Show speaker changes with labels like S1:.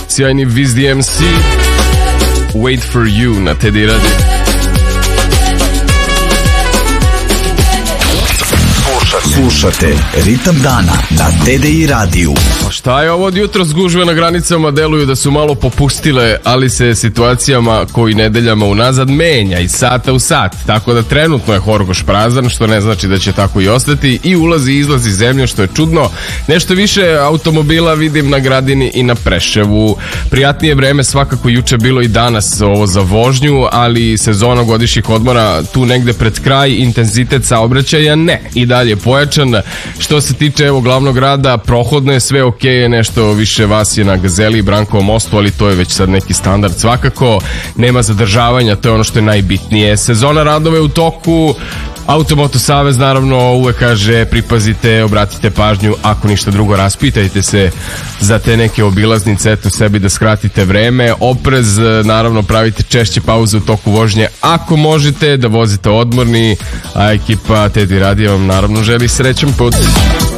S1: sjajni Viz DMC, Wait for You na Teddy Radio.
S2: Slušate Ritam dana na TDI radiju.
S1: Šta je ovo od jutro? Gužve na granicama deluju da su malo popustile, ali se situacijama koji nedeljama unazad menja iz sata u sat, tako da trenutno je Horgoš prazan, što ne znači da će tako i ostati, i ulazi i izlazi zemlje, što je čudno. Nešto više automobila vidim na Gradini i na Preševu. Prijatnije vreme svakako juče bilo i danas ovo za vožnju, ali sezona godišnjih odmora tu negde pred kraj, intenzitet saobraćaja ne, i dalje pojačan. Što se tiče evo glavnog grada, prohodno je sve ok, nešto više vas je na Gazeli i Brankovom mostu, ali to je već sad neki standard svakako. Nema zadržavanja, to je ono što je najbitnije. Sezona radove u toku. Automoto Savez naravno uvek kaže pripazite, obratite pažnju, ako ništa drugo raspitajte se za te neke obilaznice, eto sebi da skratite vreme. Oprez, naravno pravite češće pauze u toku vožnje ako možete, da vozite odmorni, a ekipa Teddy Radio vam naravno želi srećan put.